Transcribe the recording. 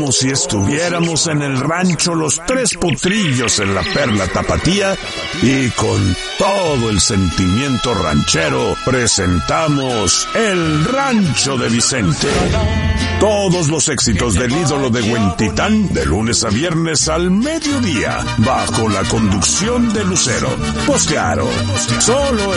como si estuviéramos en el rancho Los Tres Potrillos en la Perla Tapatía, y con todo el sentimiento ranchero presentamos El Rancho de Vicente. Todos los éxitos del ídolo de Huentitán, de lunes a viernes al mediodía, bajo la conducción de Lucero. Pues claro, solo